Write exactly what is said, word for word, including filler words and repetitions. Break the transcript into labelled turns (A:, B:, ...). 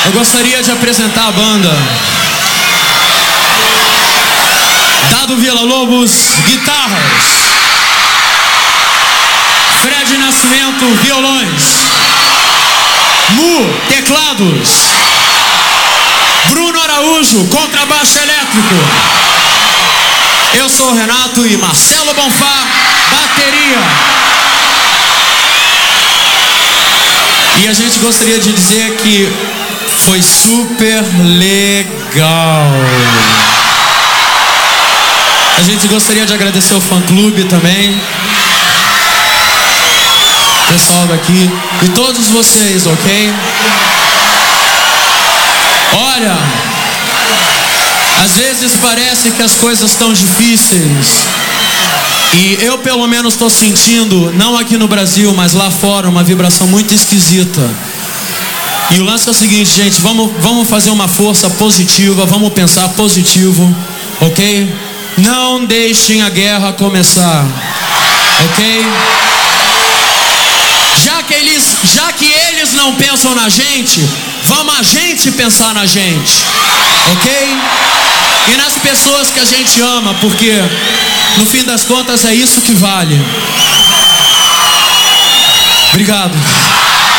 A: Eu gostaria de apresentar a banda. Dado Villa-Lobos, guitarras. Fred Nascimento, violões. Mu, teclados. Bruno Araújo, contrabaixo elétrico. Eu sou o Renato e Marcelo Bonfá, bateria. E a gente gostaria de dizer que foi super legal. A gente gostaria de agradecer o fã-clube também, pessoal daqui e todos vocês, ok? Olha, às vezes parece que as coisas estão difíceis e eu pelo menos estou sentindo, não aqui no Brasil, mas lá fora, uma vibração muito esquisita. E o lance é o seguinte, gente, vamos, vamos fazer uma força positiva, vamos pensar positivo, ok? Não deixem a guerra começar, ok? Já que eles, já que eles não pensam na gente, vamos a gente pensar na gente, ok? E nas pessoas que a gente ama, porque no fim das contas é isso que vale. Obrigado.